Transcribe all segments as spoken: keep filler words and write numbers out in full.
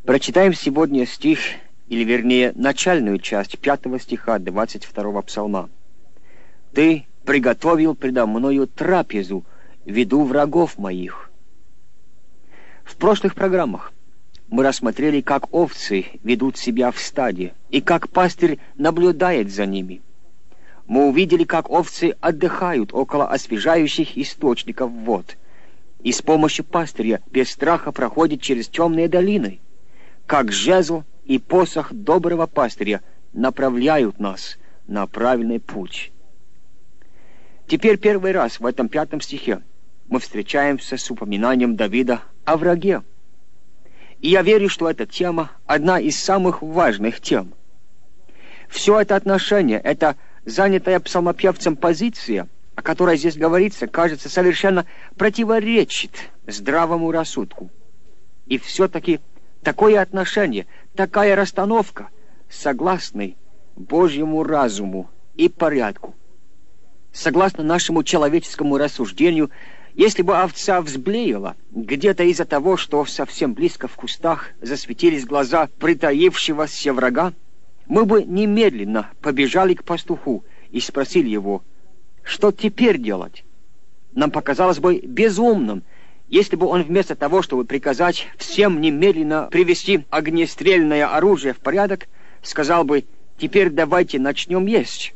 Прочитаем сегодня стих, или вернее начальную часть пятого стиха двадцать второго псалма. «Ты приготовил предо мною трапезу в виду врагов моих». В прошлых программах мы рассмотрели, как овцы ведут себя в стаде, и как пастырь наблюдает за ними. Мы увидели, как овцы отдыхают около освежающих источников вод, и с помощью пастыря без страха проходит через темные долины, как жезл и посох доброго пастыря направляют нас на правильный путь. Теперь первый раз в этом пятом стихе мы встречаемся с упоминанием Давида о враге. И я верю, что эта тема одна из самых важных тем. Все это отношение, это занятая псалмопевцем позиция, о которой здесь говорится, кажется, совершенно противоречит здравому рассудку. И все-таки такое отношение, такая расстановка согласны Божьему разуму и порядку. Согласно нашему человеческому рассуждению, если бы овца взблеяла где-то из-за того, что совсем близко в кустах засветились глаза притаившегося врага, мы бы немедленно побежали к пастуху и спросили его, что теперь делать. Нам показалось бы безумным, если бы он вместо того, чтобы приказать всем немедленно привести огнестрельное оружие в порядок, сказал бы: «Теперь давайте начнем есть».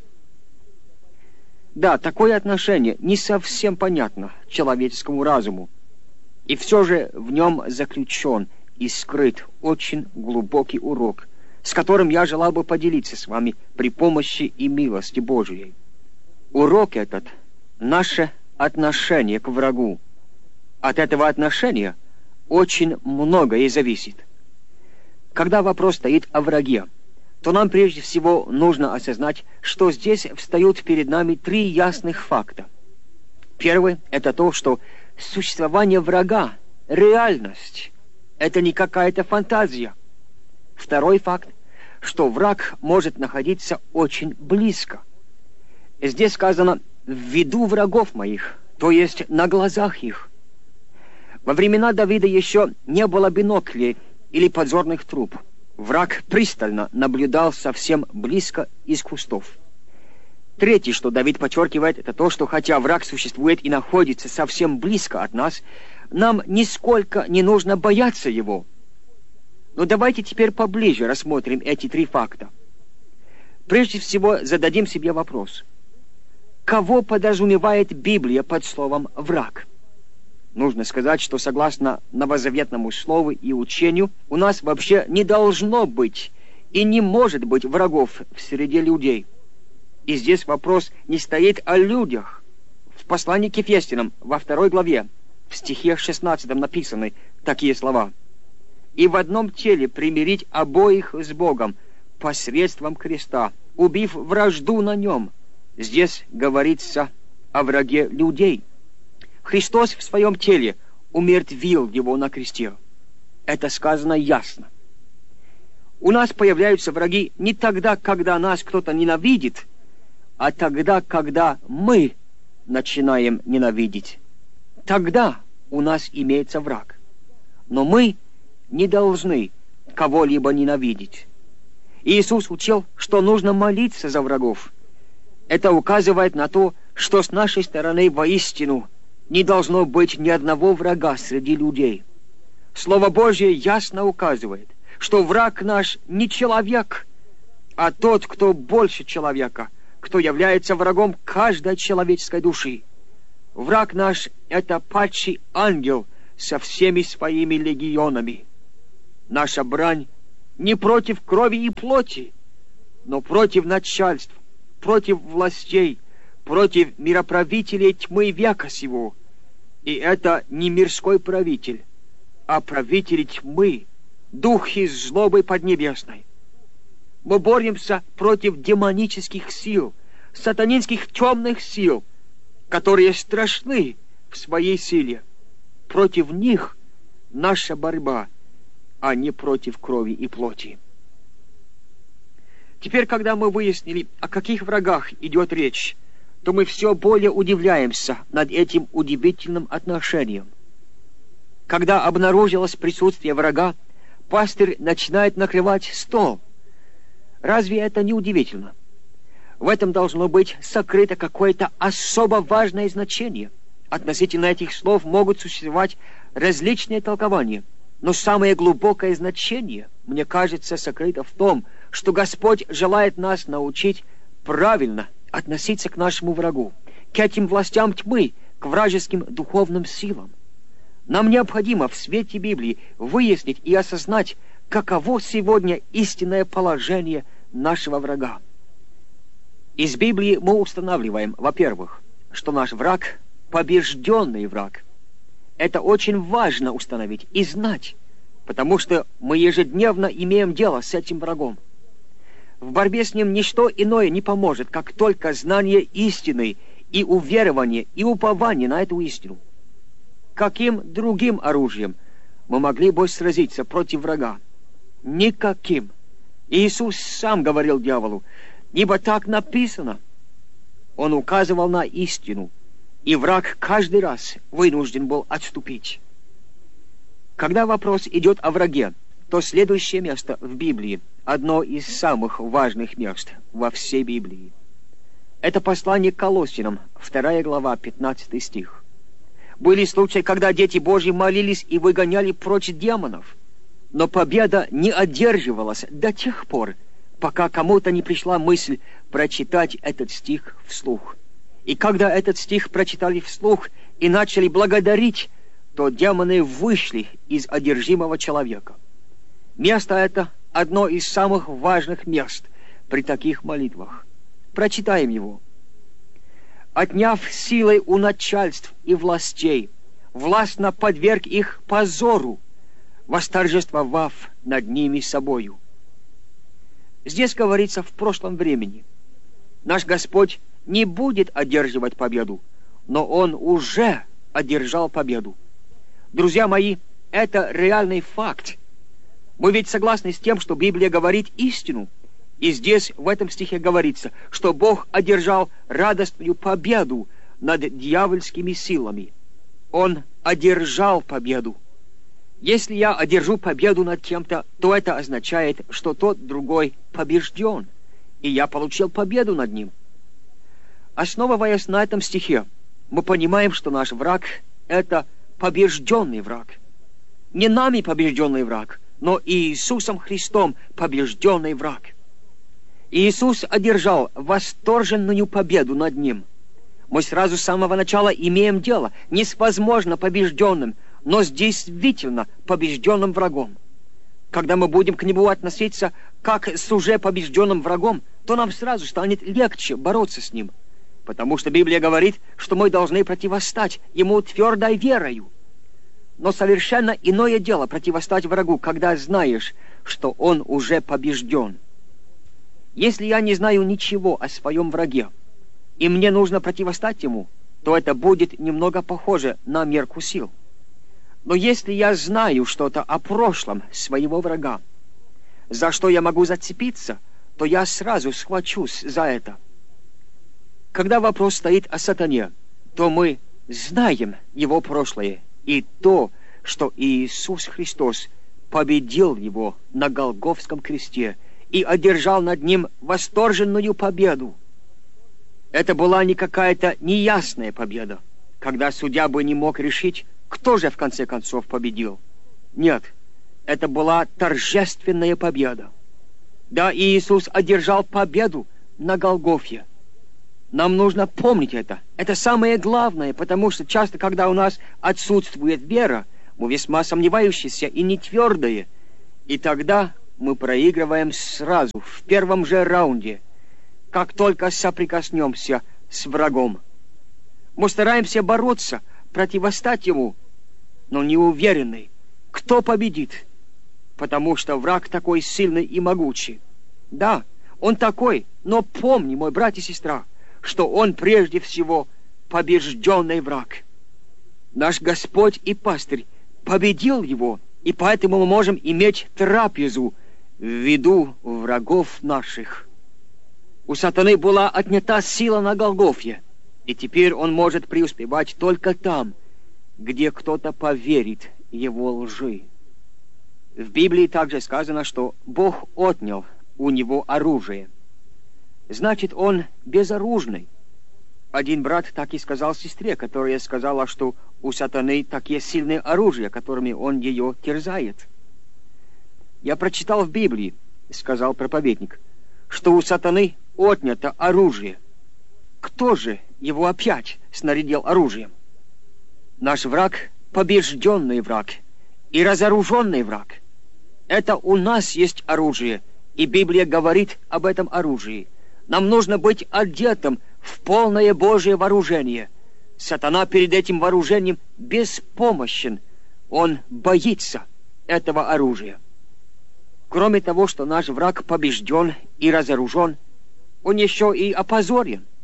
Да, такое отношение не совсем понятно человеческому разуму, и все же в нем заключен и скрыт очень глубокий урок, с которым я желал бы поделиться с вами при помощи и милости Божией. Урок этот — наше отношение к врагу. От этого отношения очень многое зависит. Когда вопрос стоит о враге, то нам прежде всего нужно осознать, что здесь встают перед нами три ясных факта. Первый — это то, что существование врага — реальность, это не какая-то фантазия. Второй факт — что враг может находиться очень близко. Здесь сказано «в виду врагов моих», то есть на глазах их. Во времена Давида еще не было биноклей или подзорных труб. Враг пристально наблюдал совсем близко из кустов. Третье, что Давид подчеркивает, это то, что хотя враг существует и находится совсем близко от нас, нам нисколько не нужно бояться его. Но давайте теперь поближе рассмотрим эти три факта. Прежде всего зададим себе вопрос: кого подразумевает Библия под словом «враг»? Нужно сказать, что согласно новозаветному слову и учению, у нас вообще не должно быть и не может быть врагов в среде людей. И здесь вопрос не стоит о людях. В послании к Ефесянам во второй главе, в стихе шестнадцатом написаны такие слова: «И в одном теле примирить обоих с Богом посредством креста, убив вражду на нем». Здесь говорится о враге людей. Христос в своем теле умертвил его на кресте. Это сказано ясно. У нас появляются враги не тогда, когда нас кто-то ненавидит, а тогда, когда мы начинаем ненавидеть. Тогда у нас имеется враг. Но мы не должны кого-либо ненавидеть. Иисус учил, что нужно молиться за врагов. Это указывает на то, что с нашей стороны воистину не должно быть ни одного врага среди людей. Слово Божье ясно указывает, что враг наш не человек, а тот, кто больше человека, кто является врагом каждой человеческой души. Враг наш — это падший ангел со всеми своими легионами. Наша брань не против крови и плоти, но против начальств, против властей, против мироправителей тьмы века сего. И это не мирской правитель, а правители тьмы, дух из злобы поднебесной. Мы боремся против демонических сил, сатанинских темных сил, которые страшны в своей силе. Против них наша борьба, а не против крови и плоти. Теперь, когда мы выяснили, о каких врагах идет речь, то мы все более удивляемся над этим удивительным отношением. Когда обнаружилось присутствие врага, пастырь начинает накрывать стол. Разве это не удивительно? В этом должно быть сокрыто какое-то особо важное значение. Относительно этих слов могут существовать различные толкования, но самое глубокое значение, мне кажется, сокрыто в том, что Господь желает нас научить правильно относиться к нашему врагу, к этим властям тьмы, к вражеским духовным силам. Нам необходимо в свете Библии выяснить и осознать, каково сегодня истинное положение нашего врага. Из Библии мы устанавливаем, во-первых, что наш враг — побежденный враг. Это очень важно установить и знать, потому что мы ежедневно имеем дело с этим врагом. В борьбе с ним ничто иное не поможет, как только знание истины и уверование и упование на эту истину. Каким другим оружием мы могли бы сразиться против врага? Никаким. Иисус сам говорил дьяволу: «Ибо так написано». Он указывал на истину, и враг каждый раз вынужден был отступить. Когда вопрос идет о враге, то следующее место в Библии — одно из самых важных мест во всей Библии. Это послание к Колоссянам, вторая глава, пятнадцатый стих. Были случаи, когда дети Божьи молились и выгоняли прочь демонов, но победа не одерживалась до тех пор, пока кому-то не пришла мысль прочитать этот стих вслух. И когда этот стих прочитали вслух и начали благодарить, то демоны вышли из одержимого человека. Место это одно из самых важных мест при таких молитвах. Прочитаем его. «Отняв силой у начальств и властей, властно подверг их позору, восторжествовав над ними собою». Здесь говорится в прошлом времени. Наш Господь не будет одерживать победу, но Он уже одержал победу. Друзья мои, это реальный факт. Мы ведь согласны с тем, что Библия говорит истину. И здесь, в этом стихе говорится, что Бог одержал радостную победу над дьявольскими силами. Он одержал победу. Если я одержу победу над кем-то, то это означает, что тот другой побежден, и я получил победу над ним. Основываясь на этом стихе, мы понимаем, что наш враг — это побежденный враг. Не нами побежденный враг, но Иисусом Христом побежденный враг. Иисус одержал восторженную победу над ним. Мы сразу с самого начала имеем дело не с возможно побежденным, но с действительно побежденным врагом. Когда мы будем к нему относиться как с уже побежденным врагом, то нам сразу станет легче бороться с ним, потому что Библия говорит, что мы должны противостать ему твердой верою. Но совершенно иное дело противостать врагу, когда знаешь, что он уже побежден. Если я не знаю ничего о своем враге, и мне нужно противостать ему, то это будет немного похоже на мерку сил. Но если я знаю что-то о прошлом своего врага, за что я могу зацепиться, то я сразу схвачусь за это. Когда вопрос стоит о сатане, то мы знаем его прошлое и то, что Иисус Христос победил его на Голгофском кресте и одержал над ним восторженную победу. Это была не какая-то неясная победа, когда судья бы не мог решить, кто же в конце концов победил. Нет, это была торжественная победа. Да, Иисус одержал победу на Голгофе. Нам нужно помнить это. Это самое главное, потому что часто, когда у нас отсутствует вера, мы весьма сомневающиеся и нетвердые, и тогда мы проигрываем сразу, в первом же раунде, как только соприкоснемся с врагом. Мы стараемся бороться, противостать ему, но не уверены, кто победит, потому что враг такой сильный и могучий. Да, он такой, но помни, мой брат и сестра, что он прежде всего побежденный враг. Наш Господь и пастырь победил его, и поэтому мы можем иметь трапезу в виду врагов наших. У сатаны была отнята сила на Голгофе, и теперь он может преуспевать только там, где кто-то поверит его лжи. В Библии также сказано, что Бог отнял у него оружие. Значит, он безоружный. Один брат так и сказал сестре, которая сказала, что у сатаны такие сильные оружия, которыми он ее терзает. «Я прочитал в Библии, — сказал проповедник, — что у сатаны отнято оружие. Кто же его опять снарядил оружием? Наш враг — побежденный враг и разоруженный враг. Это у нас есть оружие, и Библия говорит об этом оружии. Нам нужно быть одетым в полное Божие вооружение. Сатана перед этим вооружением беспомощен. Он боится этого оружия. Кроме того, что наш враг побежден и разоружен, он еще и опозорен.